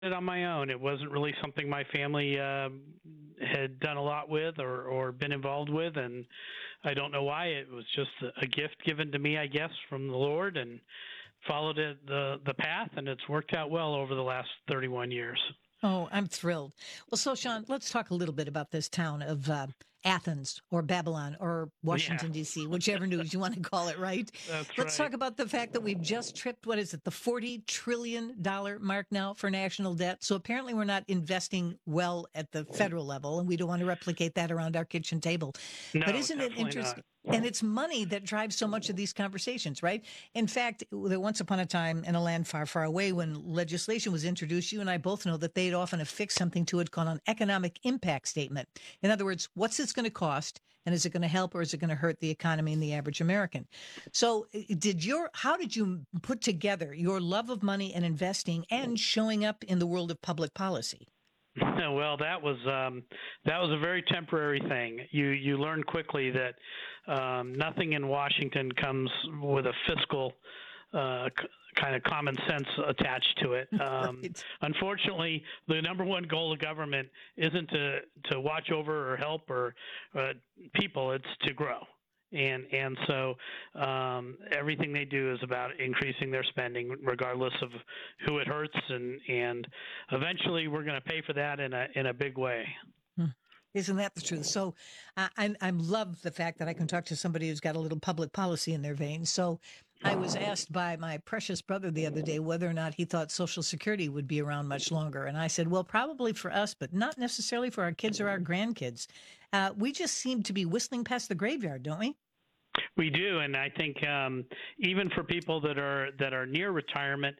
it on my own. It wasn't really something my family had done a lot with or been involved with, and I don't know why. It was just a gift given to me, I guess, from the Lord, and followed the path, and it's worked out well over the last 31 years. Oh, I'm thrilled. Well, so Sean, let's talk a little bit about this town of Athens or Babylon or Yeah, Washington, D.C., whichever news you want to call it, right? that's Let's right. talk about the fact that we've just tripped, what is it, the $40 trillion mark now for national debt. So apparently we're not investing well at the federal level, and we don't want to replicate that around our kitchen table. But No, isn't it definitely not. interesting? And it's money that drives so much of these conversations, right? In fact, there once upon a time in a land far, far away when legislation was introduced, you and I both know that they'd often affix something to it called an economic impact statement. In other words, what's this going to cost? And is it going to help or is it going to hurt the economy and the average American? So how did you put together your love of money and investing and showing up in the world of public policy? Well, that was a very temporary thing. You learn quickly that nothing in Washington comes with a fiscal kind of common sense attached to it. Right. Unfortunately, the number one goal of government isn't to watch over or help or people; it's to grow. And so everything they do is about increasing their spending, regardless of who it hurts, and eventually we're going to pay for that in a big way. Hmm. Isn't that the truth? So I love the fact that I can talk to somebody who's got a little public policy in their veins. So I was asked by my precious brother the other day whether or not he thought Social Security would be around much longer. And I said, well, probably for us, but not necessarily for our kids or our grandkids. We just seem to be whistling past the graveyard, don't we? We do, and I think even for people that are near retirement,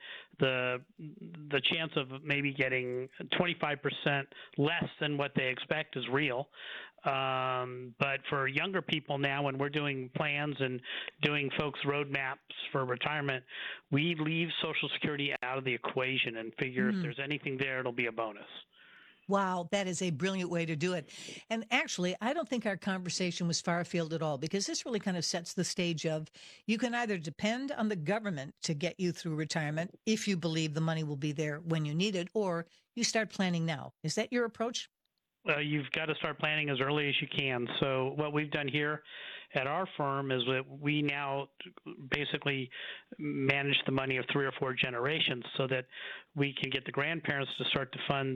the chance of maybe getting 25% less than what they expect is real. But for younger people now, when we're doing plans and doing folks' roadmaps for retirement, we leave Social Security out of the equation and figure if there's anything there, it'll be a bonus. Wow, that is a brilliant way to do it. And actually, I don't think our conversation was far afield at all because this really kind of sets the stage of you can either depend on the government to get you through retirement if you believe the money will be there when you need it, or you start planning now. Is that your approach? You've got to start planning as early as you can. So what we've done here at our firm is that we now basically manage the money of 3 or 4 generations, so that we can get the grandparents to start to fund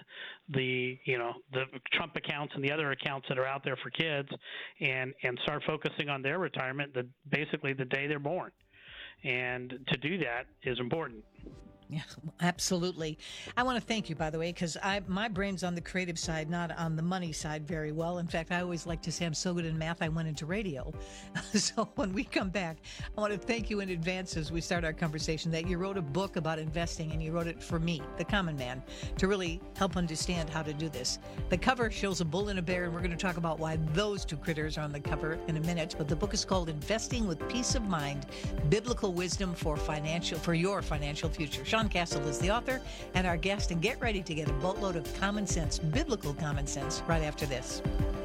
the Trump accounts and the other accounts that are out there for kids, and start focusing on their retirement basically the day they're born. And to do that is important. Yeah, absolutely. I want to thank you, by the way, because my brain's on the creative side, not on the money side very well. In fact, I always like to say I'm so good in math, I went into radio. So when we come back, I want to thank you in advance as we start our conversation that you wrote a book about investing, and you wrote it for me, the common man, to really help understand how to do this. The cover shows a bull and a bear, and we're going to talk about why those two critters are on the cover in a minute. But the book is called Investing with Peace of Mind, Biblical Wisdom for your financial future. Sean Castle is the author and our guest, and get ready to get a boatload of common sense, biblical common sense, right after this.